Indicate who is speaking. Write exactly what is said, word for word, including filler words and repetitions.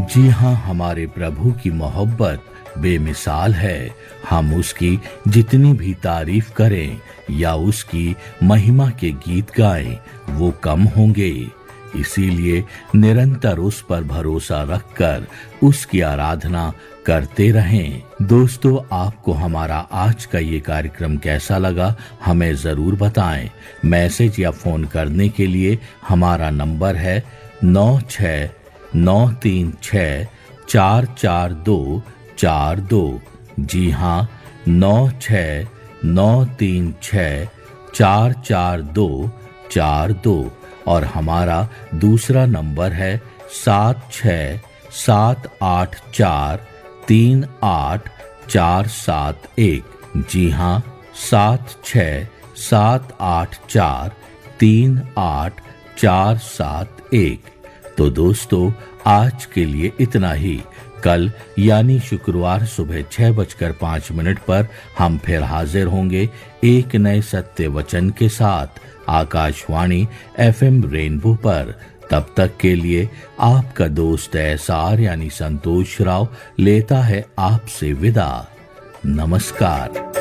Speaker 1: जी हाँ, हमारे प्रभु की मोहब्बत बेमिसाल है। हम उसकी जितनी भी तारीफ करें या उसकी महिमा के गीत गाएं, वो कम होंगे। इसीलिए निरंतर उस पर भरोसा रखकर उसकी आराधना करते रहें। दोस्तों, आपको हमारा आज का ये कार्यक्रम कैसा लगा, हमें जरूर बताएं। मैसेज या फोन करने के लिए हमारा नंबर है नौ छः नौ तीन छः चार चार दो चार दो। जी हाँ, नौ छः नौ तीन छः चार चार दो चार दो। और हमारा दूसरा नंबर है सात छः सात आठ चार तीन आठ चार सात एक। जी हाँ, सात छः सात आठ चार तीन आठ चार सात एक। तो दोस्तों, आज के लिए इतना ही। कल यानी शुक्रवार सुबह छह बजकर पांच मिनट पर हम फिर हाजिर होंगे एक नए सत्य वचन के साथ आकाशवाणी एफएम रेनबो पर। तब तक के लिए आपका दोस्त एसआर यानी संतोष राव लेता है आपसे विदा। नमस्कार।